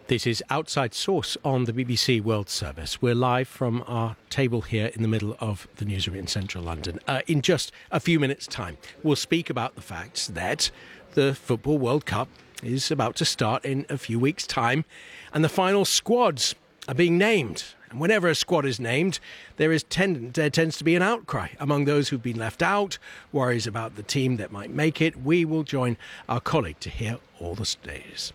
This is Outside Source on the BBC World Service. We're live from our table here in the middle of the newsroom in central London. In just a few minutes' time, we'll speak about the fact that the Football World Cup is about to start in a few weeks' time, and the final squads are being named. And whenever a squad is named, there tends to be an outcry among those who've been left out, worries about the team that might make it. We will join our colleague to hear all the stays.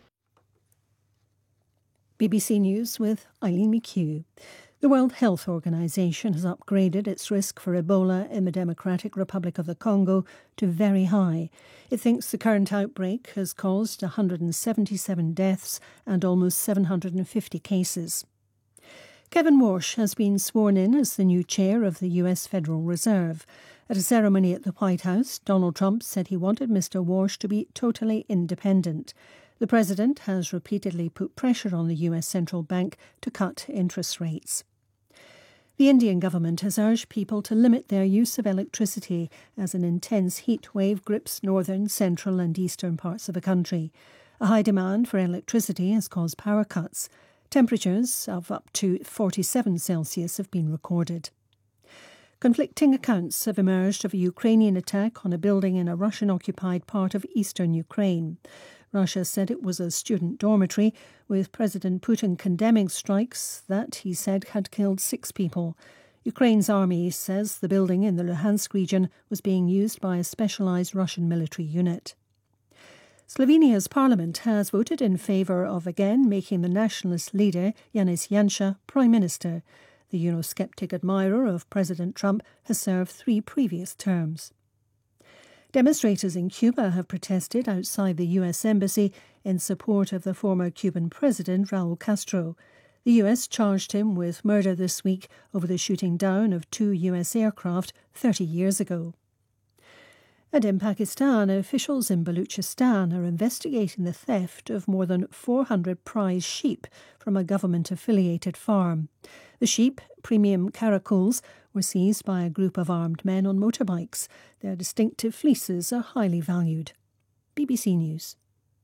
BBC News with Eileen McHugh. The World Health Organization has upgraded its risk for Ebola in the Democratic Republic of the Congo to very high. It thinks the current outbreak has caused 177 deaths and almost 750 cases. Kevin Warsh has been sworn in as the new chair of the US Federal Reserve. At a ceremony at the White House, Donald Trump said he wanted Mr. Warsh to be totally independent. The president has repeatedly put pressure on the US central bank to cut interest rates. The Indian government has urged people to limit their use of electricity as an intense heat wave grips northern, central and eastern parts of the country. A high demand for electricity has caused power cuts. Temperatures of up to 47 Celsius have been recorded. Conflicting accounts have emerged of a Ukrainian attack on a building in a Russian-occupied part of eastern Ukraine. Russia said it was a student dormitory, with President Putin condemning strikes that he said had killed 6 people. Ukraine's army says the building in the Luhansk region was being used by a specialised Russian military unit. Slovenia's parliament has voted in favour of again making the nationalist leader, Janez Janša, Prime Minister. The Eurosceptic admirer of President Trump has served 3 previous terms. Demonstrators in Cuba have protested outside the US Embassy in support of the former Cuban president, Raul Castro. The US charged him with murder this week over the shooting down of 2 US aircraft 30 years ago. And in Pakistan, officials in Baluchistan are investigating the theft of more than 400 prize sheep from a government-affiliated farm. The sheep, premium caracoles, were seized by a group of armed men on motorbikes. Their distinctive fleeces are highly valued. BBC News.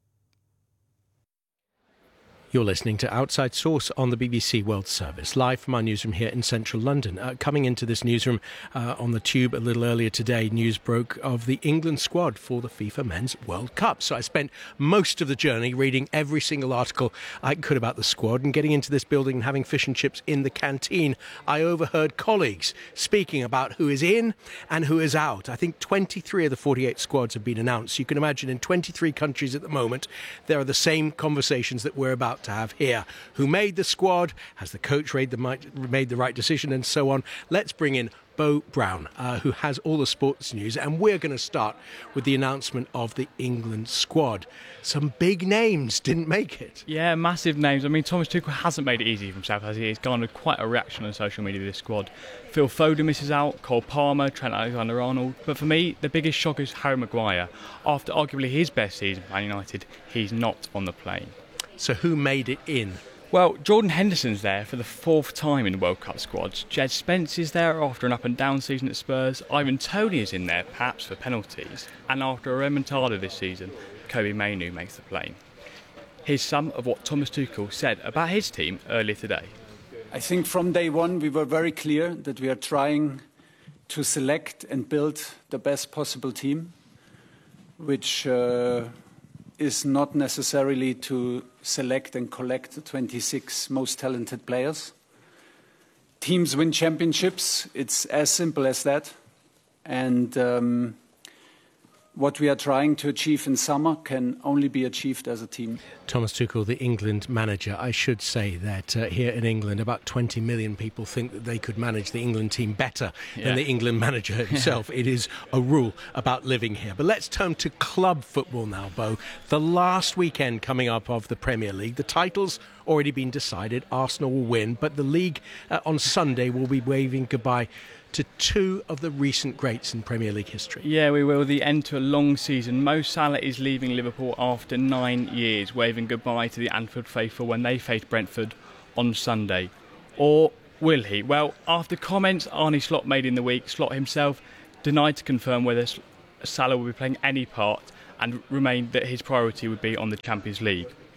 You're listening to Outside Source on the BBC World Service, live from our newsroom here in central London. Coming into this newsroom on the tube a little earlier today, news broke of the England squad for the FIFA Men's World Cup. So I spent most of the journey reading every single article I could about the squad, and getting into this building and having fish and chips in the canteen, I overheard colleagues speaking about who is in and who is out. I think 23 of the 48 squads have been announced. You can imagine in 23 countries at the moment, there are the same conversations that we're about to have here. Who made the squad? Has the coach made the right decision, and so on? Let's bring in Beau Brown, who has all the sports news, and we're going to start with the announcement of the England squad. Some big names didn't make it. Yeah, massive names. I mean, Thomas Tuchel hasn't made it easy for himself, has he? He's garnered quite a reaction on social media, this squad. Phil Foden misses out, Cole Palmer, Trent Alexander-Arnold. But for me, the biggest shock is Harry Maguire. After arguably his best season for Man United, he's not on the plane. So who made it in? Well, Jordan Henderson's there for the 4th time in the World Cup squads. Jed Spence is there after an up-and-down season at Spurs. Ivan Toney is in there, perhaps for penalties. And after a remontada this season, Kobbie Mainoo makes the plane. Here's some of what Thomas Tuchel said about his team earlier today. I think from day one we were very clear that we are trying to select and build the best possible team, which is not necessarily to select and collect the 26 most talented players. Teams win championships. It's as simple as that. And what we are trying to achieve in summer can only be achieved as a team. Thomas Tuchel, the England manager. I should say that here in England, about 20 million people think that they could manage the England team better than the England manager himself. It is a rule about living here. But let's turn to club football now, Beau. The last weekend coming up of the Premier League. The title's already been decided. Arsenal will win, but the league on Sunday will be waving goodbye to 2 of the recent greats in Premier League history. Yeah, we will. The end to a long season. Mo Salah is leaving Liverpool after 9 years, waving goodbye to the Anfield faithful when they face Brentford on Sunday. Or will he? Well, after comments Arne Slot made in the week, Slot himself denied to confirm whether Salah will be playing any part and remained that his priority would be on the Champions League.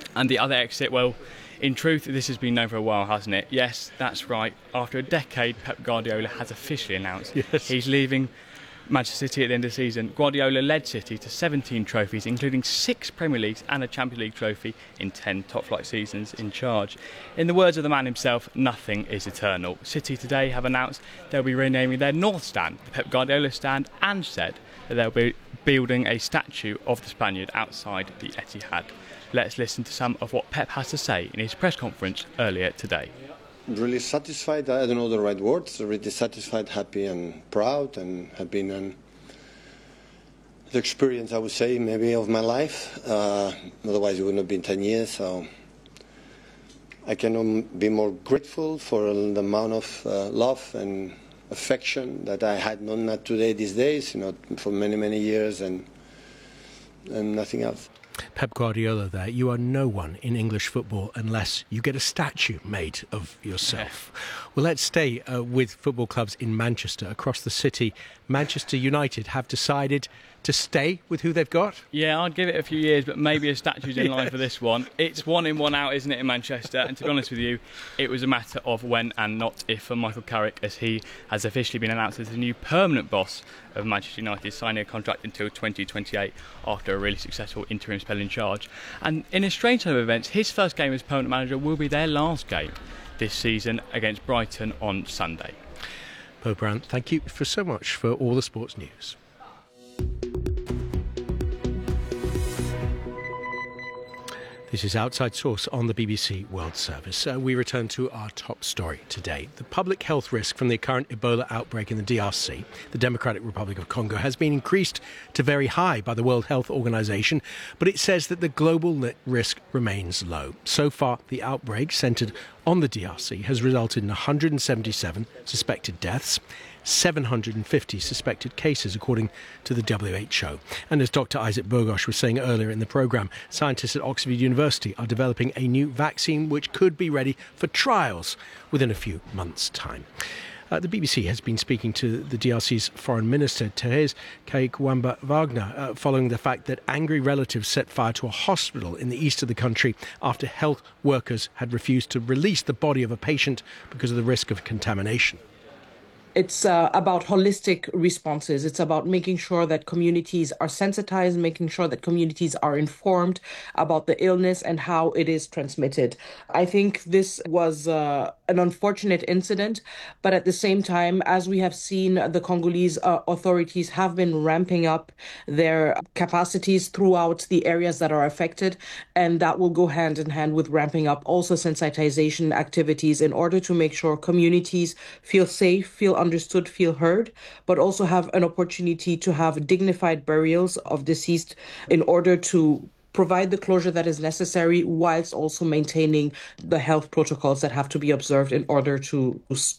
And the other exit, well, in truth, this has been known for a while, hasn't it? Yes, that's right. After a decade, Pep Guardiola has officially announced he's leaving Manchester City at the end of the season. Guardiola led City to 17 trophies, including 6 Premier Leagues and a Champions League trophy in 10 top-flight seasons in charge. In the words of the man himself, nothing is eternal. City today have announced they'll be renaming their North Stand the Pep Guardiola Stand, and said that they'll be building a statue of the Spaniard outside the Etihad. Let's listen to some of what Pep has to say in his press conference earlier today. Really satisfied, I don't know the right words, really satisfied, happy and proud, and have been the experience, I would say, maybe of my life. Otherwise it wouldn't have been 10 years, so I cannot be more grateful for the amount of love and affection that I had, not today, these days, for many, many years, and nothing else. Pep Guardiola there. You are no one in English football unless you get a statue made of yourself. Well, let's stay with football clubs in Manchester. Across the city, Manchester United have decided to stay with who they've got. Yeah, I'd give it a few years, but maybe a statue's in line for this one. It's 1 in, 1 out, isn't it, in Manchester? And to be honest with you, it was a matter of when and not if for Michael Carrick, as he has officially been announced as the new permanent boss of Manchester United, signing a contract until 2028 after a really successful interim spell in charge. And in a strange turn of events, his first game as permanent manager will be their last game this season against Brighton on Sunday. Bo Brandt, thank you so much for all the sports news. This is Outside Source on the BBC World Service. We return to our top story today. The public health risk from the current Ebola outbreak in the DRC, the Democratic Republic of Congo, has been increased to very high by the World Health Organization, but it says that the global risk remains low. So far, the outbreak centred on the DRC has resulted in 177 suspected deaths, 750 suspected cases, according to the WHO. And as Dr. Isaac Bogosh was saying earlier in the programme, scientists at Oxford University are developing a new vaccine which could be ready for trials within a few months' time. The BBC has been speaking to the DRC's Foreign Minister, Thérèse Kaykwamba-Wagner, following the fact that angry relatives set fire to a hospital in the east of the country after health workers had refused to release the body of a patient because of the risk of contamination. It's about holistic responses. It's about making sure that communities are sensitized, making sure that communities are informed about the illness and how it is transmitted. I think this was an unfortunate incident, but at the same time, as we have seen, the Congolese authorities have been ramping up their capacities throughout the areas that are affected, and that will go hand in hand with ramping up also sensitization activities in order to make sure communities feel safe, feel understood, feel heard, but also have an opportunity to have dignified burials of deceased in order to provide the closure that is necessary whilst also maintaining the health protocols that have to be observed in order to